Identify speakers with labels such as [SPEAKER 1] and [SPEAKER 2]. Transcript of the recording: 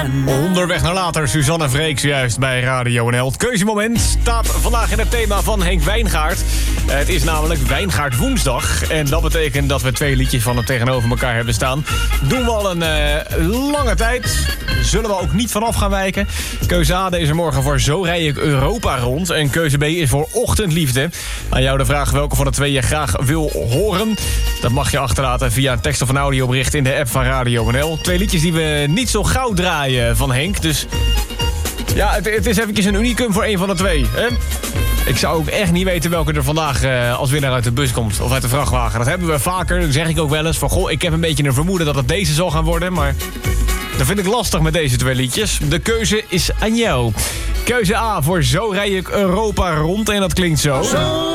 [SPEAKER 1] aan.
[SPEAKER 2] Onderweg naar later, Suzanne Freeks juist bij Radio NL. Het keuzemoment staat vandaag in het thema van Henk Wijngaard. Het is namelijk Wijngaard woensdag. En dat betekent dat we 2 liedjes van hem tegenover elkaar hebben staan. Doen we al een lange tijd. Zullen we ook niet vanaf gaan wijken. Keuze A deze morgen voor Zo rij ik Europa rond. En keuze B is voor Ochtendliefde. Aan jou de vraag welke van de 2 je graag wil horen. Dat mag je achterlaten via een tekst of een audiobericht in de app van Radio NL. 2 liedjes die we niet zo gauw draaien van Henk. Dus ja, het is eventjes een unicum voor een van de 2. Hè? Ik zou ook echt niet weten welke er vandaag als winnaar uit de bus komt. Of uit de vrachtwagen. Dat hebben we vaker. Dan zeg ik ook wel eens van... Goh, ik heb een beetje een vermoeden dat het deze zal gaan worden. Maar dat vind ik lastig met deze 2 liedjes. De keuze is aan jou. Keuze A voor Zo rij ik Europa rond. En dat klinkt zo.
[SPEAKER 1] Zo